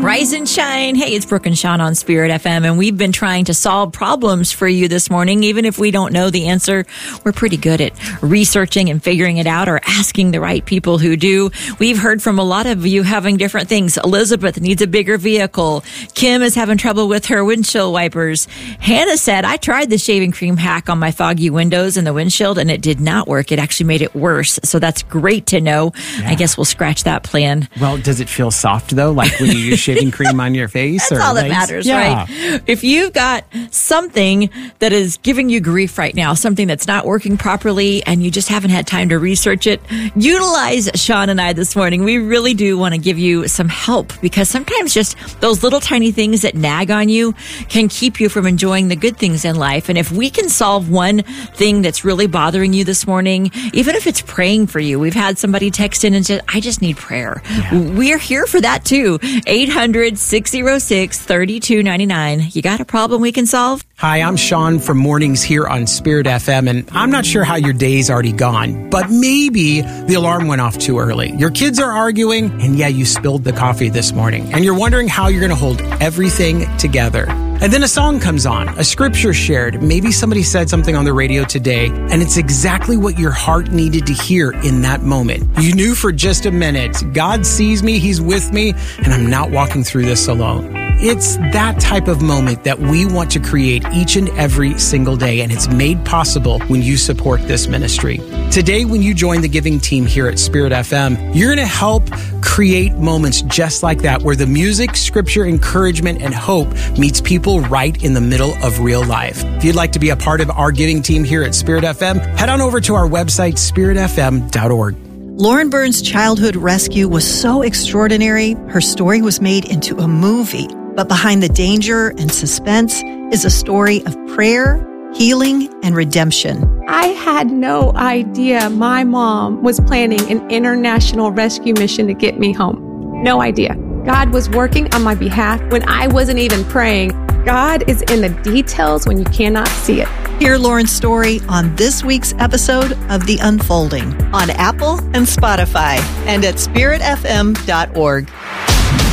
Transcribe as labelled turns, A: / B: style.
A: Rise and shine. Hey, it's Brooke and Sean on Spirit FM, and we've been trying to solve problems for you this morning. Even if we don't know the answer, we're pretty good at researching and figuring it out or asking the right people who do. We've heard from a lot of you having different things. Elizabeth needs a bigger vehicle. Kim is having trouble with her windshield wipers. Hannah said, I tried the shaving cream hack on my foggy windows and the windshield, and it did not work. It actually made it worse. So that's great to know. Yeah. I guess we'll scratch that plan.
B: Well, does it feel soft, though, like when you use shaving cream on your face?
A: That's all that matters, right? If you've got something that is giving you grief right now, something that's not working properly, and you just haven't had time to research it, utilize Sean and I this morning. We really do want to give you some help, because sometimes just those little tiny things that nag on you can keep you from enjoying the good things in life. And if we can solve one thing that's really bothering you this morning, even if it's praying for you, we've had somebody text in and said, I just need prayer. Yeah. We're here for that too. 800-606-3299. You got a problem we can solve?
B: Hi, I'm Sean from Mornings here on Spirit FM, and I'm not sure how your day's already gone, but maybe the alarm went off too early. Your kids are arguing, and you spilled the coffee this morning, and you're wondering how you're going to hold everything together. And then a song comes on, a scripture shared, maybe somebody said something on the radio today, and it's exactly what your heart needed to hear in that moment. You knew for just a minute, God sees me, He's with me, and I'm not walking through this alone. It's that type of moment that we want to create each and every single day, and it's made possible when you support this ministry. Today, when you join the giving team here at Spirit FM, you're going to help create moments just like that, where the music, scripture, encouragement, and hope meets people right in the middle of real life. If you'd like to be a part of our giving team here at Spirit FM, head on over to our website, spiritfm.org.
C: Lauren Burns' childhood rescue was so extraordinary, her story was made into a movie. But behind the danger and suspense is a story of prayer, healing, and redemption.
D: I had no idea my mom was planning an international rescue mission to get me home. No idea. God was working on my behalf when I wasn't even praying. God is in the details when you cannot see it.
C: Hear Lauren's story on this week's episode of The Unfolding on Apple and Spotify and at spiritfm.org.